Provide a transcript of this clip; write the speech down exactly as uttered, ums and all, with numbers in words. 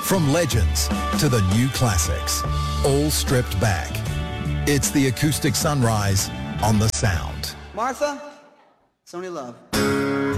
From legends to the new classics, all stripped back. It's the acoustic sunrise on The Sound. Martha, Sony Love.